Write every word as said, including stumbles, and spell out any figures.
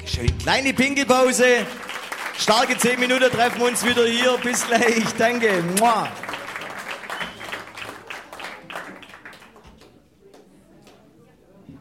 Schön. Kleine Pinkelpause. Starke zehn Minuten treffen wir uns wieder hier. Bis gleich. Danke. Mua.